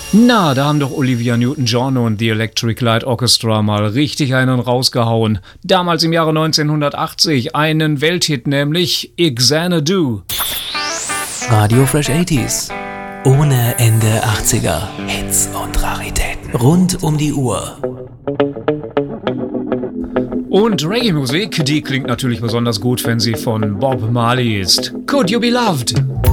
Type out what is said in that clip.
Na, da haben doch Olivia Newton-John und The Electric Light Orchestra mal richtig einen rausgehauen. Damals im Jahre 1980 einen Welthit, nämlich Xanadu. Radio Fresh 80s. Ohne Ende 80er. Hits und Raritäten. Rund um die Uhr. Und Reggae-Musik, die klingt natürlich besonders gut, wenn sie von Bob Marley ist. Could You Be Loved?